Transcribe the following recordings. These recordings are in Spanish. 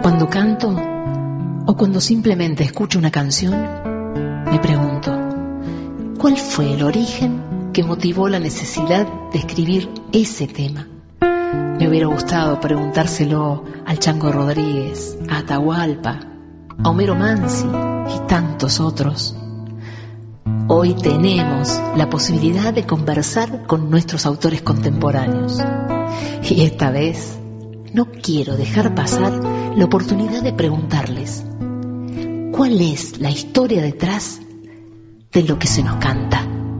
Cuando canto o cuando simplemente escucho una canción, me pregunto, ¿cuál fue el origen que motivó la necesidad de escribir ese tema? Me hubiera gustado preguntárselo al Chango Rodríguez, a Atahualpa, a Homero Mansi y tantos otros. Hoy tenemos la posibilidad de conversar con nuestros autores contemporáneos. Y esta vez no quiero dejar pasar la oportunidad de preguntarles ¿cuál es la historia detrás de lo que se nos canta?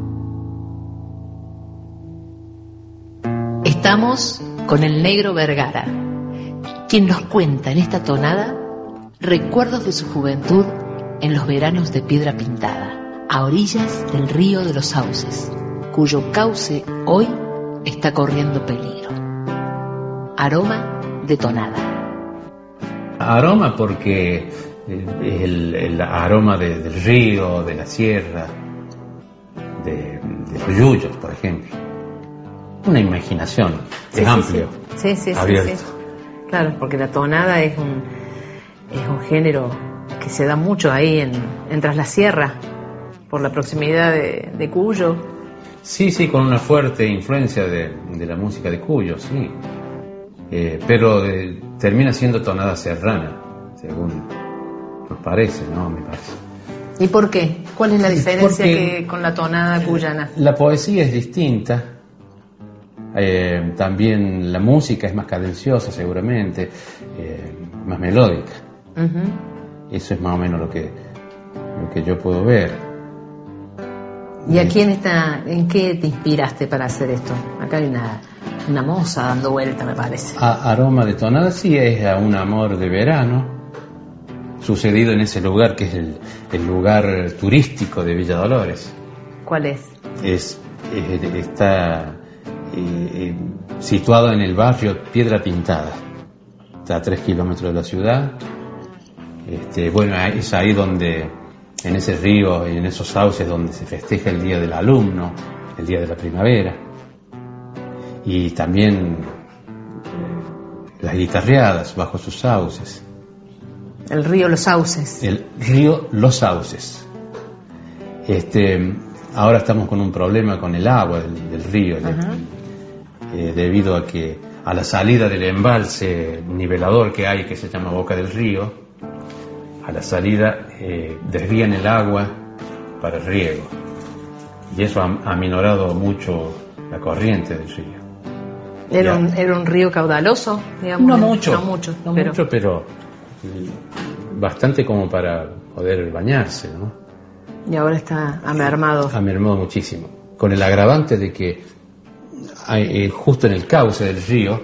Estamos con el Negro Vergara, quien nos cuenta en esta tonada recuerdos de su juventud en los veranos de Piedra Pintada, a orillas del río de los Sauces, cuyo cauce hoy está corriendo peligro. Aroma de tonada. Aroma porque el aroma del río, de la sierra, de los yuyos, por ejemplo. Una imaginación, sí, es amplio, sí, abierto. Sí. Claro, porque la tonada es un género que se da mucho ahí en Tras la Sierra, por la proximidad de Cuyo. Sí, con una fuerte influencia de la música de Cuyo, sí. Pero termina siendo tonada serrana, según nos parece, ¿no? Me parece. ¿Y por qué? ¿Cuál es la diferencia con la tonada cuyana? La poesía es distinta, también la música es más cadenciosa seguramente, más melódica. Uh-huh. Eso es más o menos lo que yo puedo ver. ¿Y a quién en qué te inspiraste para hacer esto? Acá hay una moza dando vuelta, me parece. Aroma de tonada, sí, es a un amor de verano sucedido en ese lugar que es el lugar turístico de Villa Dolores. ¿Cuál es? Está situado en el barrio Piedra Pintada. Está a 3 kilómetros de la ciudad. Bueno, es ahí donde, en ese río y en esos sauces, donde se festeja el Día del Alumno, el Día de la Primavera. Y también las guitarreadas bajo sus sauces. El río Los Sauces. El río Los Sauces. Ahora estamos con un problema con el agua del río, debido a la salida del embalse nivelador que hay, que se llama Boca del Río. A la salida desvían el agua para el riego, y eso ha aminorado mucho la corriente del río. ¿Era un río caudaloso, digamos? No mucho, pero bastante como para poder bañarse, ¿no? Y ahora está mermado. Ha mermado muchísimo, con el agravante de que justo en el cauce del río,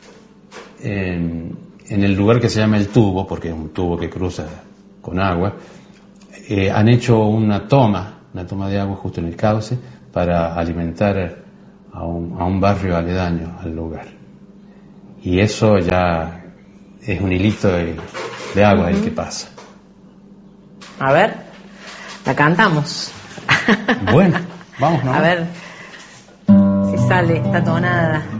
en el lugar que se llama el tubo, porque es un tubo que cruza con agua, han hecho una toma de agua justo en el cauce para alimentar a un barrio aledaño al lugar. Y eso ya es un hilito de agua el que pasa. A ver, la cantamos. Bueno, vamos, ¿no? A ver si sale esta tonada.